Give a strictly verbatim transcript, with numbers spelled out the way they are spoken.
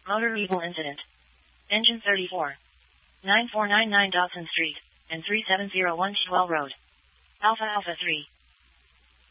Motor vehicle incident. Engine thirty-four. nine four nine nine Dodson Street, and three seven zero one Shwell Road. Alpha Alpha three.